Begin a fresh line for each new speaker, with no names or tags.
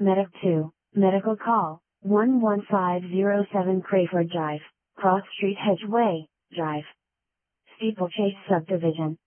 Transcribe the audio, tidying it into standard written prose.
Medic 2, Medical Call, 11507 Crayford Drive, Cross Street Hedgeway, Drive. Steeplechase Subdivision.